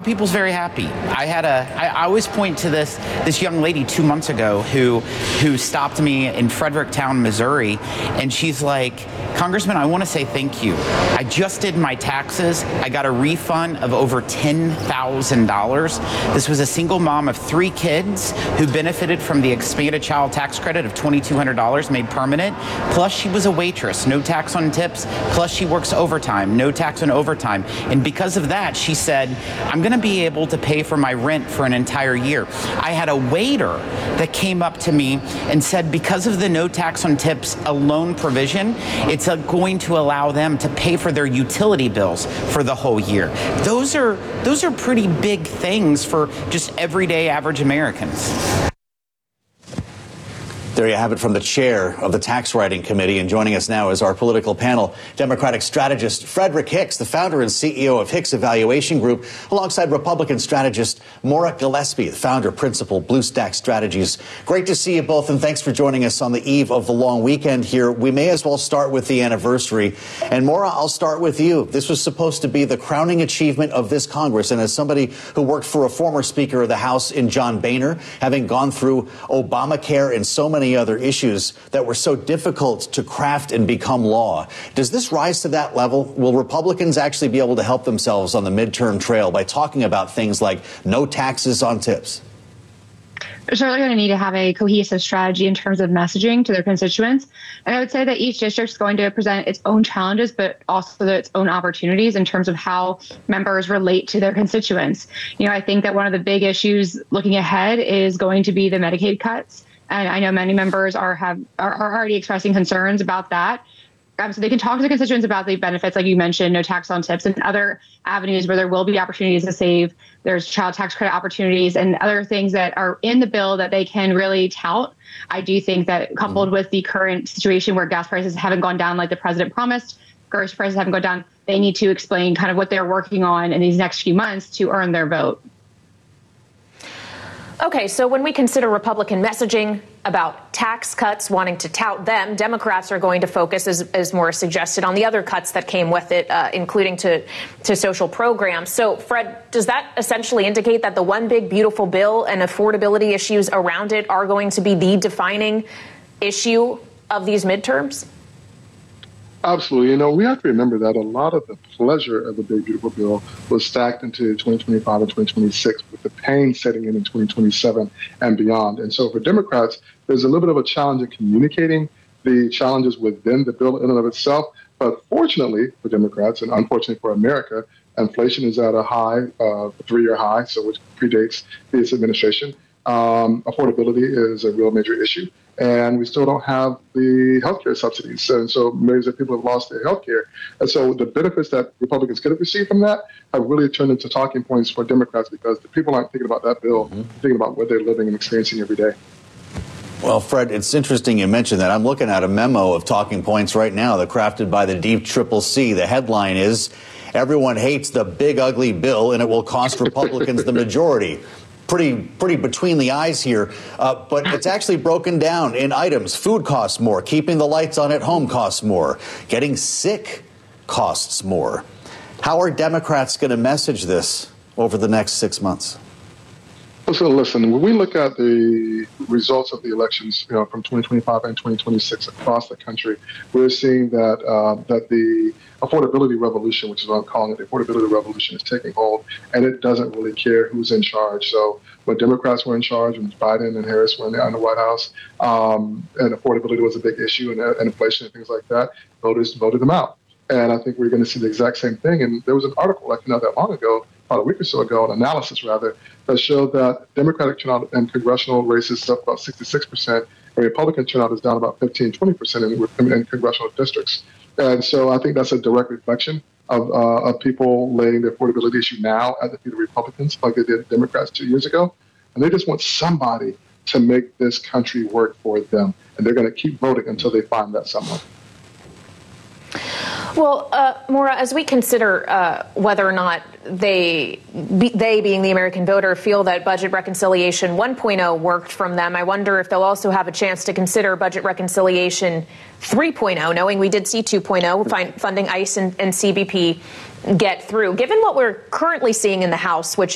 people's very happy. I always point to this young lady 2 months ago who stopped me in Fredericktown, Missouri, and she's like, Congressman, I want to say thank you. I just did my taxes. I got a refund of over $10,000. This was a single mom of 3 kids who benefited from the expanded child tax credit of $2,200 made permanent. Plus, she was a waitress, no tax on tips. Plus, she works overtime, no tax on overtime. And because of that, she said, I'm going to be able to pay for my rent for an entire year. I had a waiter that came up to me and said, because of the no tax on tips alone provision, it's going to allow them to pay for their utility bills for the whole year. Those are pretty big things for just everyday average Americans. There you have it from the chair of the Tax Writing Committee. And joining us now is our political panel, Democratic strategist Frederick Hicks, the founder and CEO of Hicks Evaluation Group, alongside Republican strategist Maura Gillespie, the founder, principal, BlueStack Strategies. Great to see you both, and thanks for joining us on the eve of the long weekend here. We may as well start with the anniversary. And Maura, I'll start with you. This was supposed to be the crowning achievement of this Congress. And as somebody who worked for a former Speaker of the House in John Boehner, having gone through Obamacare and so many other issues that were so difficult to craft and become law. Does this rise to that level? Will Republicans actually be able to help themselves on the midterm trail by talking about things like no taxes on tips? They're certainly going to need to have a cohesive strategy in terms of messaging to their constituents. And I would say that each district is going to present its own challenges, but also its own opportunities in terms of how members relate to their constituents. I think that one of the big issues looking ahead is going to be the Medicaid cuts. And I know many members are already expressing concerns about that. So they can talk to the constituents about the benefits, like you mentioned, no tax on tips and other avenues where there will be opportunities to save. There's child tax credit opportunities and other things that are in the bill that they can really tout. I do think that coupled with the current situation where gas prices haven't gone down like the president promised, grocery prices haven't gone down, they need to explain kind of what they're working on in these next few months to earn their vote. Okay, so when we consider Republican messaging about tax cuts, wanting to tout them, Democrats are going to focus, as Maura suggested, on the other cuts that came with it, including to social programs. So, Fred, does that essentially indicate that the one big beautiful bill and affordability issues around it are going to be the defining issue of these midterms? Absolutely. We have to remember that a lot of the pleasure of the Big Beautiful Bill was stacked into 2025 and 2026, with the pain setting in 2027 and beyond. And so for Democrats, there's a little bit of a challenge in communicating the challenges within the bill in and of itself. But fortunately for Democrats, and unfortunately for America, inflation is at a high, a 3-year high, so which predates this administration. Affordability is a real major issue. And we still don't have the healthcare subsidies. And so millions of people have lost their healthcare. And so the benefits that Republicans could have received from that have really turned into talking points for Democrats, because the people aren't thinking about that bill, thinking about what they're living and experiencing every day. Well, Fred, it's interesting you mentioned that. I'm looking at a memo of talking points right now that crafted by the Deep Triple C. The headline is, everyone hates the big ugly bill and it will cost Republicans the majority. Pretty between the eyes here, but it's actually broken down in items. Food costs more. Keeping the lights on at home costs more. Getting sick costs more. How are Democrats going to message this over the next 6 months? Listen, when we look at the results of the elections, from 2025 and 2026 across the country, we're seeing that that the affordability revolution, which is what I'm calling it, the affordability revolution, is taking hold, and it doesn't really care who's in charge. So when Democrats were in charge, when Biden and Harris were in the White House, and affordability was a big issue, and inflation and things like that, voters voted them out. And I think we're going to see the exact same thing. And there was an article, not that long ago, about a week or so ago, an analysis rather, that showed that Democratic turnout in congressional races is up about 66%, and Republican turnout is down about 15-20% in congressional districts. And so I think that's a direct reflection of people laying the affordability issue now at the feet of Republicans, like they did Democrats 2 years ago. And they just want somebody to make this country work for them. And they're going to keep voting until they find that someone. Well, Maura, as we consider whether or not they being the American voter, feel that budget reconciliation 1.0 worked from them, I wonder if they'll also have a chance to consider budget reconciliation 3.0, knowing we did see 2.0, funding ICE and CBP get through. Given what we're currently seeing in the House, which